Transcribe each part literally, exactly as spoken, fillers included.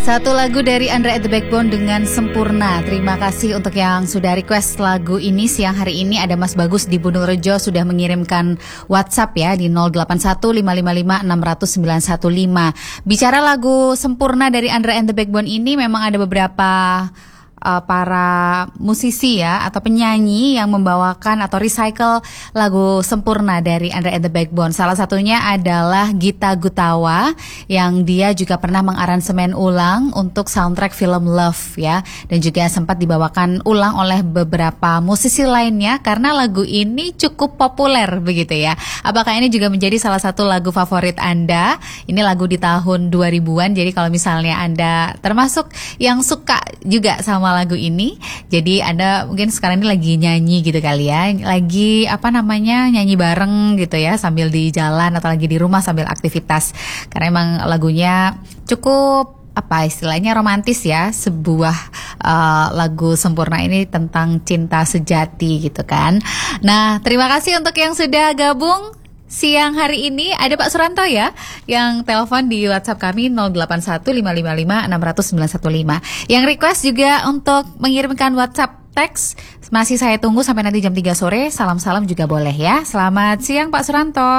Satu lagu dari Andra and the Backbone dengan Sempurna. Terima kasih untuk yang sudah request lagu ini. Siang hari ini ada Mas Bagus di Bundung Rejo sudah mengirimkan WhatsApp ya di nol delapan satu lima lima lima enam nol nol sembilan satu lima. Bicara lagu Sempurna dari Andra and the Backbone ini, memang ada beberapa Uh, para musisi ya atau penyanyi yang membawakan atau recycle lagu Sempurna dari Andra and the Backbone. Salah satunya adalah Gita Gutawa yang dia juga pernah mengaransemen ulang untuk soundtrack film Love ya, dan juga sempat dibawakan ulang oleh beberapa musisi lainnya karena lagu ini cukup populer begitu ya. Apakah ini juga menjadi salah satu lagu favorit Anda? Ini lagu di tahun dua ribuan, jadi kalau misalnya Anda termasuk yang suka juga sama lagu ini, jadi Anda mungkin sekarang ini lagi nyanyi gitu kali ya, lagi apa namanya nyanyi bareng gitu ya sambil di jalan atau lagi di rumah sambil aktivitas, karena emang lagunya cukup apa istilahnya romantis ya, sebuah uh, lagu Sempurna ini tentang cinta sejati gitu kan. Nah, terima kasih untuk yang sudah gabung siang hari ini. Ada Pak Suranto ya yang telepon di WhatsApp kami nol delapan satu lima lima lima enam nol nol sembilan satu lima. Yang request juga untuk mengirimkan WhatsApp teks masih saya tunggu sampai nanti jam tiga sore. Salam-salam juga boleh ya. Selamat siang Pak Suranto.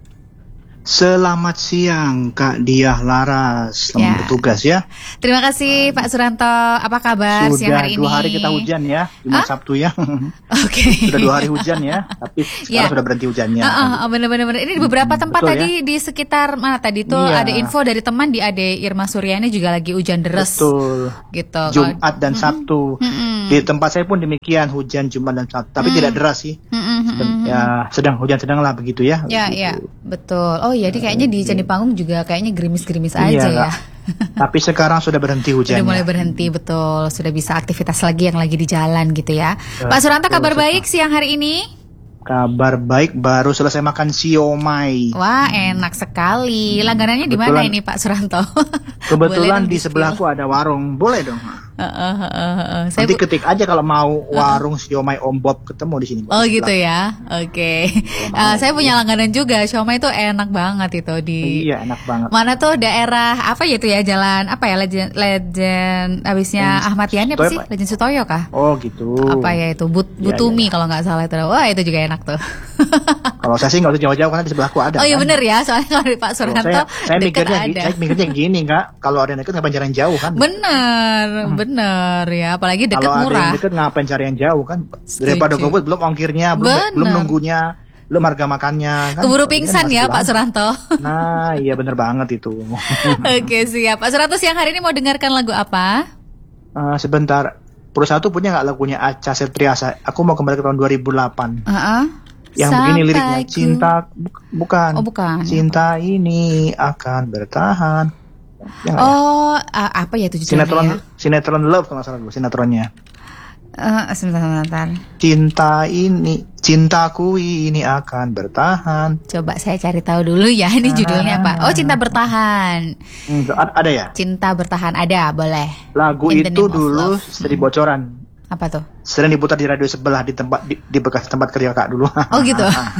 Selamat siang Kak Diah Laras, selamat ya. Bertugas ya. Terima kasih Pak Suranto. Apa kabar Sudah siang hari ini? Sudah dua hari kita hujan ya, Jumat ah? Sabtu ya. Oke. Okay. Sudah dua hari hujan ya, tapi sekarang ya. Sudah berhenti hujannya. Uh, uh, bener-bener. Ini di beberapa tempat betul, tadi ya? Di sekitar mana tadi tuh ya. Ada info dari teman di Ade Irma Suryani juga lagi hujan deras. Betul. Gitu. Jumat dan Sabtu. Mm-hmm. Di tempat saya pun demikian, hujan Jumat dan Sabtu, tapi mm. tidak deras sih. Mm-hmm. Sedang, ya sedang hujan sedang lah begitu ya. Ya begitu. Ya betul. Oh iya, jadi kayaknya di Candi Panggung juga kayaknya gerimis-gerimis aja iya, ya. Tapi sekarang sudah berhenti hujannya. Sudah mulai berhenti, betul. Sudah bisa aktivitas lagi yang lagi di jalan gitu ya. ya Pak Suranto, kabar baik siang hari ini? Kabar baik, baru selesai makan siomay. Wah, enak sekali. Langganannya di mana ini Pak Suranto? Kebetulan di sebelahku ada warung. Boleh dong. Uh, uh, uh, uh. Nanti bu- ketik aja kalau mau warung uh. siomay Om Bob, ketemu di sini. Oh gitu ya. Oke. Okay. Uh, saya punya langganan juga. Siomay itu enak banget itu di. Iya, enak banget. Mana tuh daerah apa ya itu ya, jalan apa ya, Legend Legend habisnya Legend Ahmad Yani apa sih? Pak? Legend Sutoyo kah? Oh gitu. Apa ya itu? But, ya, Butumi ya, ya. Kalau nggak salah itu. Wah, itu juga enak tuh. Kalau saya sih nggak usah jauh-jauh karena di sebelahku ada. Oh iya kan? Bener ya, soalnya kalau di Pak Suranto saya, saya mikirnya, ada. Saya mikirnya gini Kak, kalau ada yang deket ngapain cari yang jauh kan? Bener, hmm. bener ya, apalagi deket kalau murah. Kalau ada yang deket ngapain cari yang jauh kan? Setuju. Daripada gobut belum ongkirnya, belum, belum nunggunya, belum harga makannya. Kan? Keburu pingsan ya Pak Suranto. Nah iya bener banget itu. Oke siap. Pak Suranto, siang hari ini mau dengarkan lagu apa? Uh, sebentar, perusahaan tuh punya nggak lagunya Acha Septriasa? Aku mau kembali ke tahun dua ribu delapan. Uh-uh. Yang Sampai begini liriknya, ku... cinta bukan. Oh, bukan. Cinta ini akan bertahan. Ya, oh, ya? apa ya itu judulnya? Sinetron, ya? Sinetron Love kalau nggak salah dulu sinetronnya. Uh, sebentar, sebentar. Cinta ini, cintaku ini akan bertahan. Coba saya cari tahu dulu ya, ini judulnya apa? Oh, Cinta Bertahan. Hmm, ada ya? Cinta Bertahan ada, boleh. Lagu In itu dulu sering bocoran. Apa tuh? Sering diputar di radio sebelah di tempat di, di bekas tempat kerja Kak dulu. Oh gitu.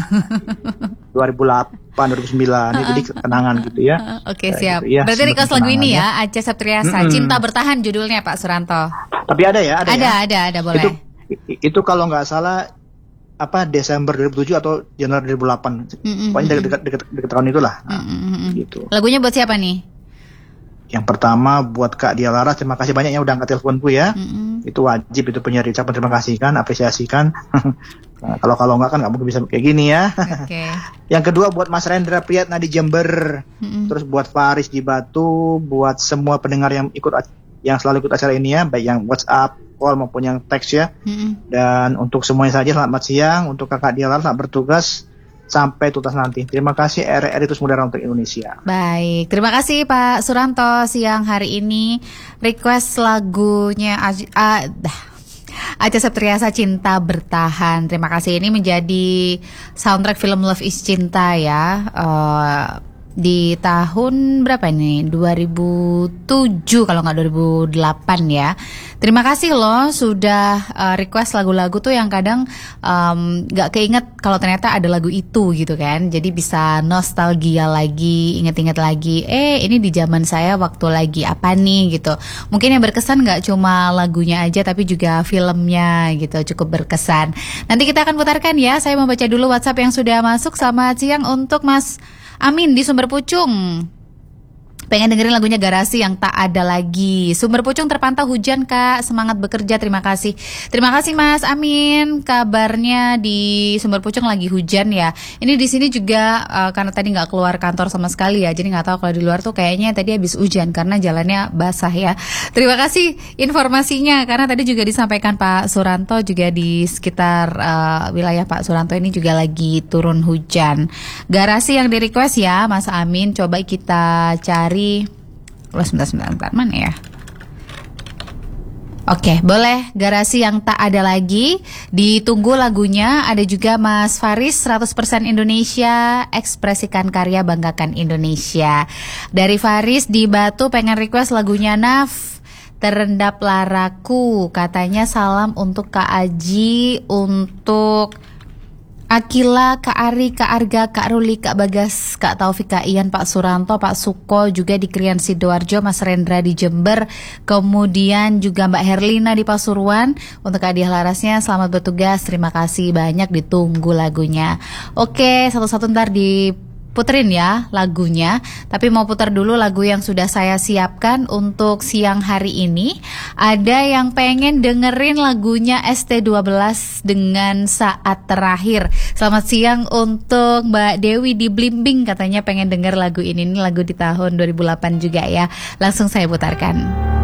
dua ribu delapan, dua ribu sembilan uh, jadi kenangan gitu ya. Oke, okay, siap. Gitu, ya, berarti request lagu ini ya, ya. Acha Septriasa, mm-hmm. Cinta Bertahan judulnya Pak Suranto. Tapi ada ya, ada. Ada, ya? ada, ada, boleh. Itu, itu kalau nggak salah apa Desember dua ribu tujuh atau Januari dua ribu delapan. Mm-hmm. Pokoknya dekat-dekat tahun itulah. Nah, mm-hmm. gitu. Lagunya buat siapa nih? Yang pertama buat Kak Diah Laras, terima kasih banyak yang udah angkat teleponku ya. Mm-hmm. Itu wajib, itu punya ucapan terima kasih kan, apresiasikan. Nah, kalau kalau enggak kan nggak mungkin bisa kayak gini ya. Okay. Yang kedua buat Mas Rendra Priyatna di Jember, mm-hmm. terus buat Faris di Batu, buat semua pendengar yang ikut yang selalu ikut acara ini ya, baik yang WhatsApp, call maupun yang teks ya. Mm-hmm. Dan untuk semuanya saja selamat siang, untuk Kakak Diah Laras selamat bertugas. Sampai tuntas nanti. Terima kasih R R Terus Mudara untuk Indonesia. Baik, terima kasih Pak Suranto siang hari ini. Request lagunya Aj- uh, Acha Septriasa, Cinta Bertahan. Terima kasih, ini menjadi soundtrack film Love is Cinta ya. Uh, di tahun berapa ini? dua ribu tujuh kalau nggak dua ribu delapan ya. Terima kasih loh sudah uh, request lagu-lagu tuh yang kadang um, nggak keinget kalau ternyata ada lagu itu gitu kan. Jadi bisa nostalgia lagi, inget-inget lagi. Eh ini di zaman saya waktu lagi apa nih gitu. Mungkin yang berkesan nggak cuma lagunya aja tapi juga filmnya gitu, cukup berkesan. Nanti kita akan putarkan ya. Saya mau baca dulu WhatsApp yang sudah masuk. Selamat siang untuk Mas Amin di Sumber Pucung. Pengen dengerin lagunya Garasi yang tak ada lagi. Sumber Pucung terpantau hujan Kak. Semangat bekerja, terima kasih. Terima kasih Mas Amin. Kabarnya di Sumber Pucung lagi hujan ya. Ini di sini juga uh, karena tadi nggak keluar kantor sama sekali ya. Jadi nggak tahu kalau di luar tuh kayaknya tadi habis hujan karena jalannya basah ya. Terima kasih informasinya karena tadi juga disampaikan Pak Suranto juga di sekitar uh, wilayah Pak Suranto ini juga lagi turun hujan. Garasi yang di request ya Mas Amin. Coba kita cari. Oh, sebentar, sebentar, sebentar, mana ya? Oke, boleh Garasi yang tak ada lagi. Ditunggu lagunya. Ada juga Mas Faris seratus persen Indonesia, ekspresikan karya, banggakan Indonesia. Dari Faris di Batu pengen request lagunya Naf, Terendap Laraku. Katanya salam untuk Kak Aji, untuk Akila, Kak Ari, Kak Arga, Kak Ruli, Kak Bagas, Kak Taufik, Kak Ian, Pak Suranto, Pak Suko juga di Krian Sidoarjo, Mas Rendra di Jember, kemudian juga Mbak Herlina di Pasuruan. Untuk hadiah larasnya selamat bertugas, terima kasih banyak, ditunggu lagunya. Oke, satu-satu ntar di puterin ya lagunya. Tapi mau putar dulu lagu yang sudah saya siapkan untuk siang hari ini. Ada yang pengen dengerin lagunya S T dua belas dengan Saat Terakhir. Selamat siang untuk Mbak Dewi di Blimbing, katanya pengen denger lagu ini. Ini lagu di tahun dua ribu delapan juga ya. Langsung saya putarkan.